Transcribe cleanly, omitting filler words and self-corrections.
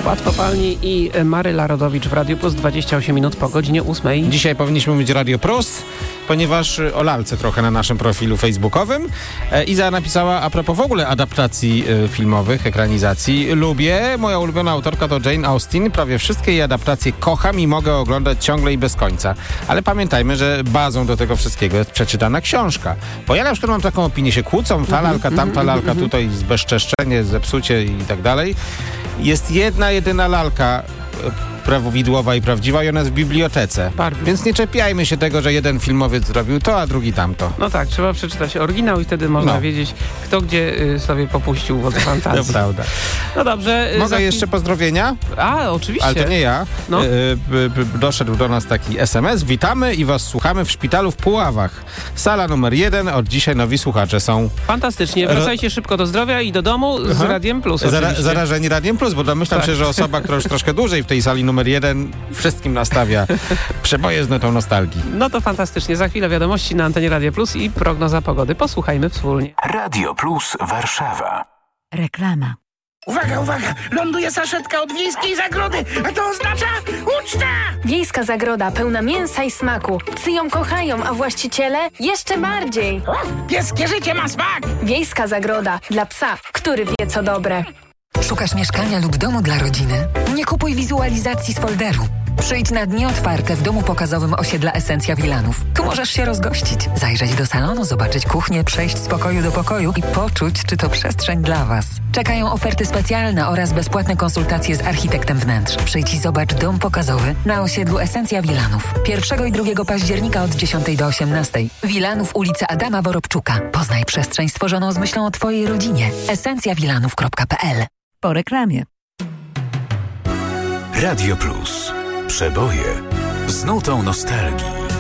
Łatwopalni i Maryla Rodowicz w Radiu Plus, 28 minut po godzinie 8. Dzisiaj powinniśmy mieć Radio Plus, ponieważ o lalce trochę na naszym profilu facebookowym. Iza napisała a propos w ogóle adaptacji filmowych, ekranizacji. Moja ulubiona autorka to Jane Austen. Prawie wszystkie jej adaptacje kocham i mogę oglądać ciągle i bez końca. Ale pamiętajmy, że bazą do tego wszystkiego jest przeczytana książka. Bo ja na przykład mam taką opinię, się kłócą, ta lalka, tamta lalka, tutaj zbezczeszczenie, zepsucie i tak dalej. Jest jedyna lalka prawidłowa i prawdziwa i ona jest w bibliotece. Więc nie czepiajmy się tego, że jeden filmowiec zrobił to, a drugi tamto. No tak, trzeba przeczytać oryginał i wtedy można wiedzieć, kto gdzie sobie popuścił wodę fantazji. To prawda. No dobrze. Mogę jeszcze pozdrowienia? A, oczywiście. Ale to nie ja. No. Doszedł do nas taki SMS. Witamy i was słuchamy w szpitalu w Puławach. Sala numer 1. Od dzisiaj nowi słuchacze są. Fantastycznie. Wracajcie szybko do zdrowia i do domu z Radiem Plus. Zarażeni Radiem Plus, bo domyślam się, że osoba, która już troszkę dłużej w tej sali numer 1 wszystkim nastawia przeboje z notą nostalgii. No to fantastycznie. Za chwilę wiadomości na antenie Radia Plus i prognoza pogody. Posłuchajmy wspólnie. Radio Plus Warszawa. Reklama. Uwaga, uwaga! Ląduje saszetka od Wiejskiej Zagrody, a to oznacza uczta! Wiejska Zagroda pełna mięsa i smaku. Psy ją kochają, a właściciele jeszcze bardziej. Pieskie życie ma smak! Wiejska Zagroda dla psa, który wie co dobre. Szukasz mieszkania lub domu dla rodziny? Nie kupuj wizualizacji z folderu. Przyjdź na dni otwarte w domu pokazowym osiedla Esencja Wilanów. Tu możesz się rozgościć, zajrzeć do salonu, zobaczyć kuchnię, przejść z pokoju do pokoju i poczuć, czy to przestrzeń dla Was. Czekają oferty specjalne oraz bezpłatne konsultacje z architektem wnętrz. Przyjdź i zobacz dom pokazowy na osiedlu Esencja Wilanów. 1 i 2 października od 10 do 18. Wilanów, ulica Adama Worobczuka. Poznaj przestrzeń stworzoną z myślą o Twojej rodzinie. esencjawilanów.pl. Po reklamie. Radio Plus. Przeboje z nutą nostalgii.